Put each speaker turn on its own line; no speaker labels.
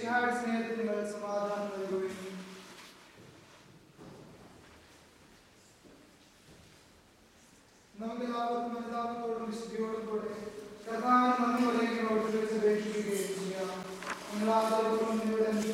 മിശിഹായുടെ സ്നേഹത്തിൽ നിങ്ങൾ സമാധാനം നൽകുകയും നമുക്ക് എല്ലാവർക്കും അനുതാപത്തോടും വിശുദ്ധിയോടും കൂടെ കർത്താവിന് നന്ദി പറയുകയും അപേക്ഷിക്കുകയും ചെയ്യാം. നിങ്ങൾ ആദരവോടും നിങ്ങളുടെ